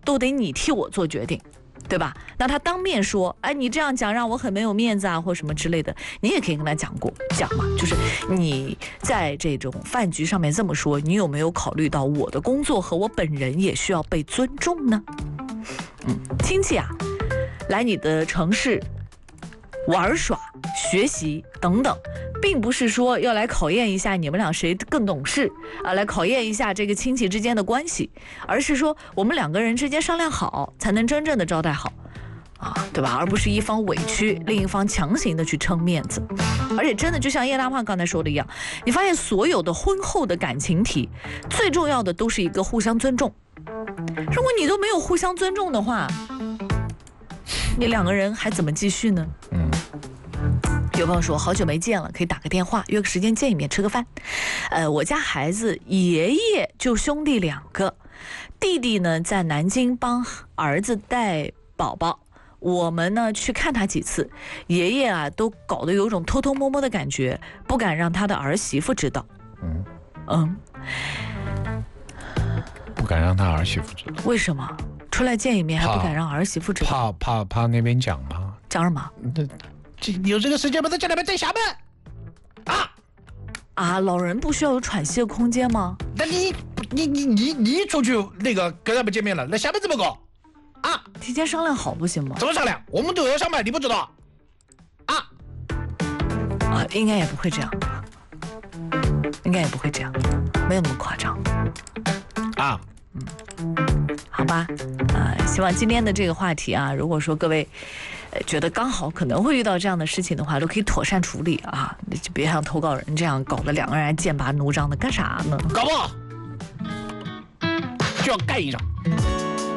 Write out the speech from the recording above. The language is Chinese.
都得你替我做决定。对吧？那他当面说，哎，你这样讲让我很没有面子啊，或什么之类的，你也可以跟他讲嘛，就是你在这种饭局上面这么说，你有没有考虑到我的工作和我本人也需要被尊重呢？亲戚啊，来你的城市玩耍、学习等等，并不是说要来考验一下你们俩谁更懂事啊，来考验一下这个亲戚之间的关系，而是说我们两个人之间商量好，才能真正的招待好啊，对吧？而不是一方委屈，另一方强行的去撑面子。而且真的就像叶大胖刚才说的一样，你发现所有的婚后的感情题，最重要的都是一个互相尊重。如果你都没有互相尊重的话，你两个人还怎么继续呢？有朋友说好久没见了，可以打个电话，约个时间见一面，吃个饭。我家孩子爷爷就兄弟2个，弟弟呢在南京帮儿子带宝宝，我们呢去看他几次，爷爷啊都搞得有种偷偷摸摸的感觉，不敢让他的儿媳妇知道。 不敢让他儿媳妇知道， 为什么？出来见一面还不敢让儿媳妇知道？ 怕那边讲吗？ 讲什么？ 有这个时间把他叫来在厦门啊！ 老人不需要有喘息的空间吗？ 那你出去那个跟他们见面了，那厦门怎么搞啊？ 提前商量好不行吗？ 怎么商量？我们都要上班，你不知道应该也不会这样，没有那么夸张好吧，希望今天的这个话题啊，如果说各位觉得刚好可能会遇到这样的事情的话，都可以妥善处理啊，就别像投稿人这样搞得两个人剑拔弩张的干啥呢？ 搞不好就要干一仗。